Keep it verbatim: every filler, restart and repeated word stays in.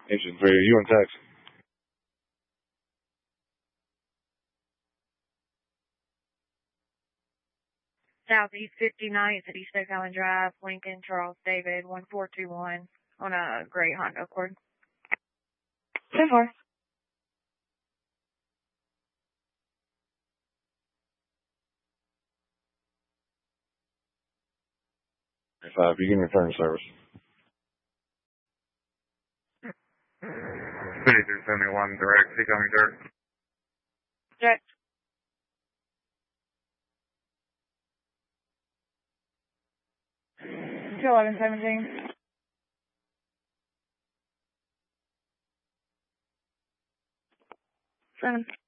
Engine three, are you in text? Southeast fifty-ninth at East Oak Island Drive, Lincoln, Charles David, one four two one, on a gray Honda Accord. ten four. Five, begin return service. fifty-three seventy-one, direct, C coming direct. Direct. two eleven seventeen. Seven.